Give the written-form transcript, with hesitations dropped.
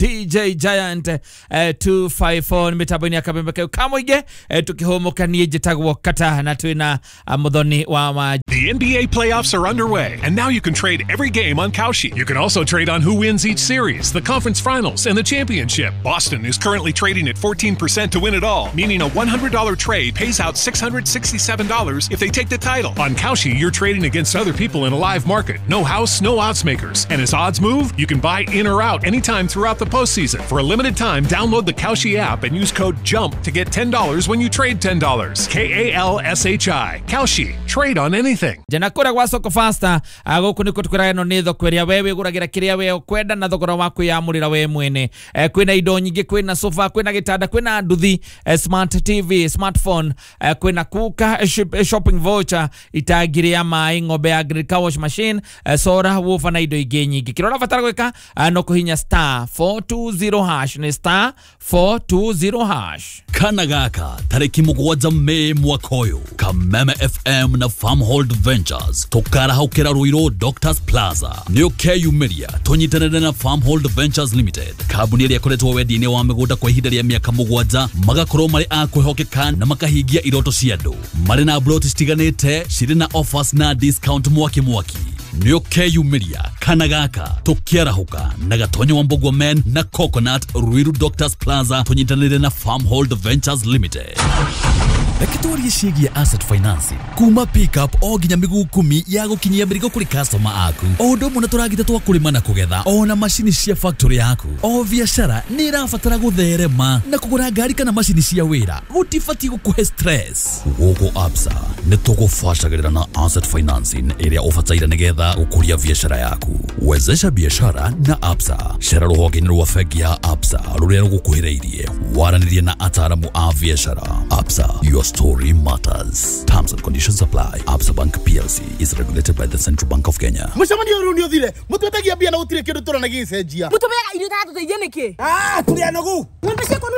DJ Giant 254 mitaboni ya kabembeke kamoige tukihomoka nie jitagwo kata na twina mudhoni wa maji. The NBA playoffs are underway, and now you can trade every game on Kalshi. You can also trade on who wins each series, the conference finals, and the championship. Boston is currently trading at 14% to win it all, meaning a $100 trade pays out $667 if they take the title. On Kalshi, you're trading against other people in a live market. No house, no odds makers. And as odds move, you can buy in or out anytime throughout the postseason. For a limited time, download the Kalshi app and use code JUMP to get $10 when you trade $10. Kalshi. Kalshi. Trade on anything. Jana kura kwa soko fasta agoku niko tukwira no nitho kweria wewe guragira kiria we kwenda na thogora waku ya murira we mwene kwina indo nyingi kwina sofa kwina gitanda kwina nduthi smart TV smartphone kwina kuka shopping voucher itagiria mai ng'ombe agriculture wash machine sora wofa na indo ingi nyingi kirona fatara gwika no kuhinya *420# ni *420#. Kana gaka tariki mugwanja me mwakoyo Kameme FM na Farmhold Ventures tokara haukera ruiro Doctors Plaza nio keyumiria tonyitanire na Farmhold Ventures Limited kabuni ria koretwo wedi-ini wa migunda kwa ihinda ria miaka mugwanja magakorwo mari akwihokeka na makahingia iroto cia andu mari na broti stiganite ciri na offers na discount mwaki nio keyumiria kana gaka tukiarahuka na gatonyo wa Mbogwa Men na Coconut Ruiru Doctors Plaza tonyitanire na Farmhold Ventures Limited. Ekitoria cigia asset finance kuma pick up o ginya migu 10 ya gukinyia mirigo kuri customer aku ondo muna turagite twa kurima na kugetha ona machine cia factory yaku o biashara ni irafatara gutherema na kugura ngari kana machine cia wira gutifati gukuhe stress guko Absa ni tugufashagirira na asset financing area ofataira nigetha ukuria biashara yaku wezesha biashara na Absa shara ruhoge ni rwafegia Absa rurero gukuhireirie waranirie na ataramu a biashara Absa your story matters. Terms and conditions apply. Absa Bank PLC is regulated by the Central Bank of Kenya. Mushamani urundio thire mutwetagia bia na utire kindu turana gisejia mutubega irio tatu teithia niki turi anogu